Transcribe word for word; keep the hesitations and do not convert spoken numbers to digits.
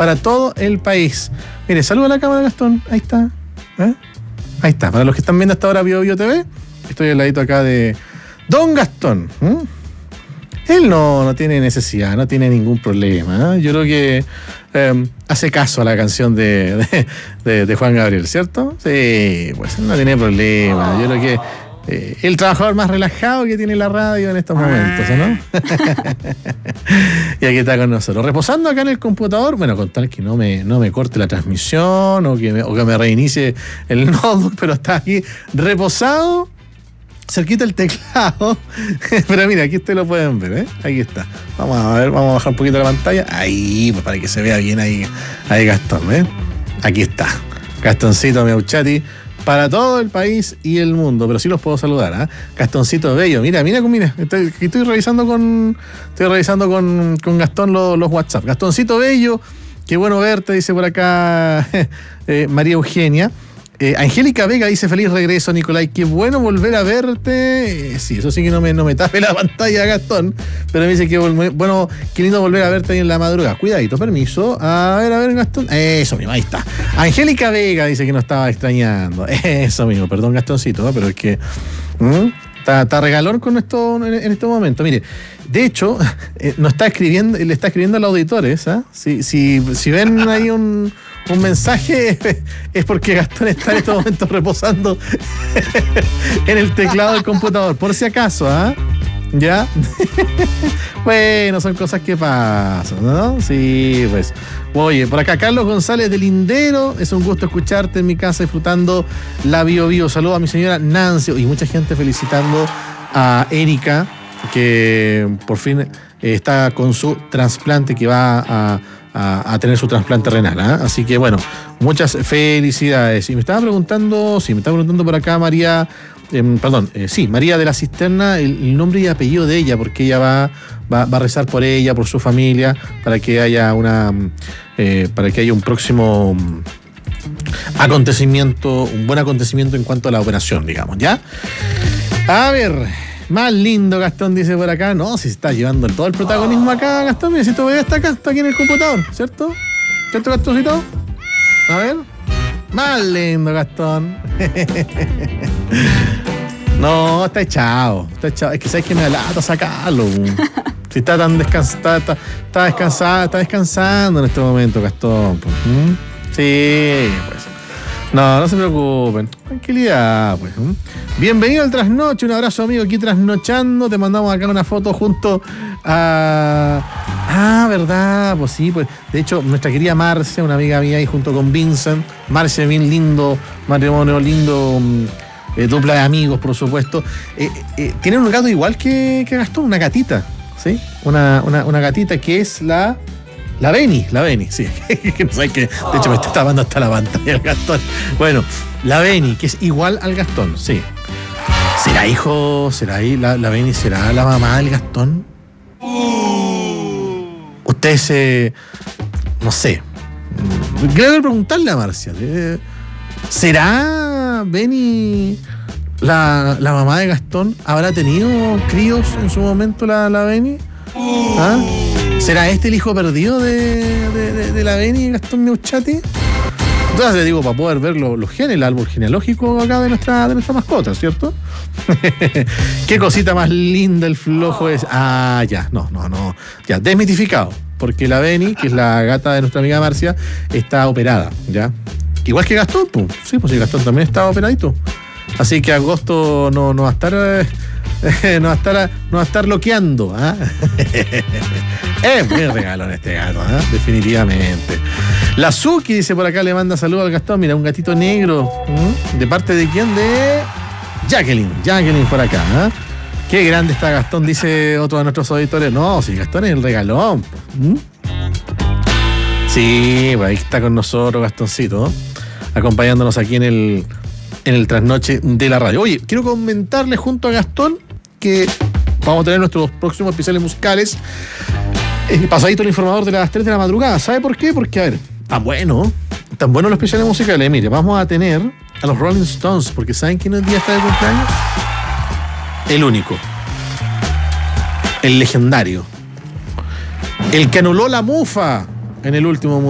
para todo el país. Mire, saluda a la cámara, Gastón. Ahí está. ¿Eh? Ahí está. Para los que están viendo hasta ahora Bio Bio T V, estoy al ladito acá de Don Gastón. ¿Mm? Él no, no tiene necesidad, no tiene ningún problema. ¿eh? Yo creo que eh, hace caso a la canción de, de, de, de Juan Gabriel, ¿cierto? Sí, pues no tiene problema. Yo creo que eh, el trabajador más relajado que tiene la radio en estos momentos, ¿no? Y aquí está con nosotros. Reposando acá en el computador, bueno, con tal que no me, no me corte la transmisión o que me, o que me reinicie el notebook, pero está aquí reposado. Cerquita el teclado, pero mira, aquí ustedes lo pueden ver, ¿eh? Aquí está. Vamos a ver, vamos a bajar un poquito la pantalla. Ahí, pues para que se vea bien ahí, ahí Gastón, ¿eh? Aquí está. Gastoncito Meuchati para todo el país y el mundo, pero sí los puedo saludar, ¿ah? ¿eh? Gastoncito Bello, mira, mira, mira, estoy, estoy revisando con estoy revisando con, con Gastón los, los WhatsApp. Gastoncito Bello, qué bueno verte, dice por acá eh, María Eugenia. Eh, Angélica Vega dice: feliz regreso, Nicolai, qué bueno volver a verte. Eh, sí, eso sí que no me, no me tape la pantalla, Gastón, pero me dice que bueno, qué lindo volver a verte ahí en la madrugada. Cuidadito, permiso. A ver, a ver, Gastón. Eso mismo, ahí está. Angélica Vega dice que nos estaba extrañando. Eso mismo, perdón, Gastoncito, ¿no? Pero es que ¿Mm? está, está regalón con esto en, en este momento. Mire, de hecho, eh, nos está escribiendo, le está escribiendo al auditor, ¿eh? Si, si, si ven ahí un Un mensaje es porque Gastón está en estos momentos reposando en el teclado del computador, por si acaso, ¿ah? ¿eh? ¿Ya? Bueno, son cosas que pasan, ¿no? Sí, pues. Oye, por acá Carlos González de Lindero, es un gusto escucharte en mi casa disfrutando la Bio Bio. Saludo a mi señora Nancy y mucha gente felicitando a Erika, que por fin está con su trasplante, que va a A, a tener su trasplante renal, ¿eh? Así que bueno, muchas felicidades. Y me estaba preguntando, sí, me estaba preguntando por acá María, eh, perdón, eh, sí, María de la Cisterna, el, el nombre y apellido de ella, porque ella va, va, va a rezar por ella, por su familia, para que haya una, eh, para que haya un próximo acontecimiento, un buen acontecimiento en cuanto a la operación, digamos, ¿ya? A ver. Más lindo, Gastón dice por acá. No, si se está llevando todo el protagonismo acá, Gastón. Mira, si tu bebé está acá, está aquí en el computador, ¿cierto? ¿Cierto, Gastoncito? A ver. Más lindo, Gastón. No, está echado. Está echado. Es que sabes que me da lata sacarlo. Si está tan descansado, está, está descansado, está descansando en este momento, Gastón. ¿Mm? Sí, pues. No, no se preocupen. Tranquilidad, pues. Bienvenido al Trasnoche. Un abrazo, amigo, aquí trasnochando. Te mandamos acá una foto junto a... Ah, ¿verdad? Pues sí, pues. De hecho, nuestra querida Marcia, una amiga mía, ahí junto con Vincent. Marcia, bien lindo, matrimonio lindo, eh, dupla de amigos, por supuesto. Eh, eh, tienen un gato igual que, que Gastón, una gatita, ¿sí? Una, una, una gatita que es la... La Beni, la Beni, sí. Que no sé qué. De hecho, me está tapando hasta la pantalla el Gastón. Bueno, la Beni, que es igual al Gastón, sí. ¿Será hijo? ¿Será ahí? La, la Beni será la mamá del Gastón? Ustedes, eh, no sé. Quiero preguntarle a Marcia. Eh, ¿Será Beni la, la mamá de Gastón? ¿Habrá tenido críos en su momento la, la Beni? ¿Ah? ¿Será este el hijo perdido de, de, de, de la Beni, Gastón Meuchati? Entonces le digo, para poder ver los, los genes, el árbol genealógico acá de nuestra, de nuestra mascota, ¿cierto? Qué cosita más linda el flojo es. Ah, ya, no, no, no. Ya, desmitificado. Porque la Beni, que es la gata de nuestra amiga Marcia, está operada, ¿ya? Igual que Gastón, pues. Sí, pues sí, Gastón también está operadito. Así que agosto no, no va a estar... Eh, no va a estar, no va a estar loqueando, ¿eh? Es muy regalón este gato, ¿eh? Definitivamente. La Suki dice por acá, le manda saludos al Gastón. Mira, un gatito negro. ¿Mm? ¿De parte de quién? De Jacqueline. Jacqueline por acá, ¿eh? Qué grande está Gastón, dice otro de nuestros auditores. No, si Gastón es el regalón. ¿Mm? Sí, pues ahí está con nosotros Gastoncito, ¿no? Acompañándonos aquí en el, en el trasnoche de la radio. Oye, quiero comentarle junto a Gastón que vamos a tener nuestros próximos especiales musicales. El pasadito el informador de las tres de la madrugada. ¿Sabe por qué? Porque, a ver, tan bueno, tan buenos los especiales musicales. Mire, vamos a tener a los Rolling Stones, porque ¿saben quién hoy día está de cumpleaños? El único. El legendario. El que anuló la mufa en el último